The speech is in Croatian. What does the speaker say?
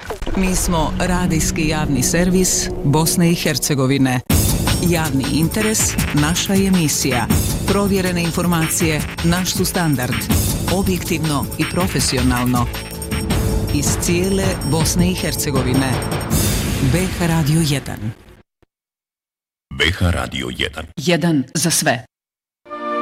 Mi smo radijski javni servis Bosne i Hercegovine. Javni interes – naša je misija. Provjerene informacije – naš su standard. Objektivno i profesionalno. Iz cijele Bosne i Hercegovine. BH Radio 1. BH Radio 1. 1 za sve.